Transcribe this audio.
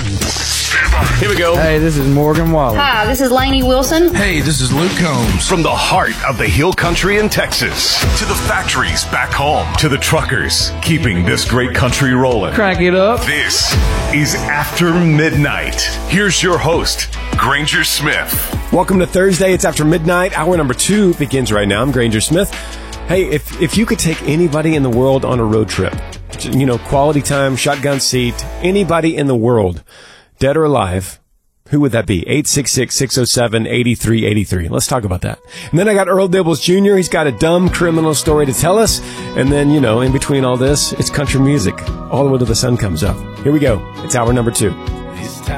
Here we go. Hey, this is Morgan Wallen. Hi, this is Lainey Wilson. Hey, this is Luke Combs. From the heart of the Hill Country in Texas, to the factories back home, to the truckers keeping this great country rolling. Crank it up. This is After Midnight. Here's your host, Granger Smith. Welcome to Thursday. It's After Midnight. Hour number 2 begins right now. I'm Granger Smith. Hey, if you could take anybody in the world on a road trip, you know, quality time, shotgun seat, anybody in the world, dead or alive, who would that be? 866-607-8383. Let's talk about that. And then I got Earl Dibbles Jr. He's got a dumb criminal story to tell us. And then, you know, in between all this, it's country music all the way till the sun comes up. Here we go. It's hour number 2.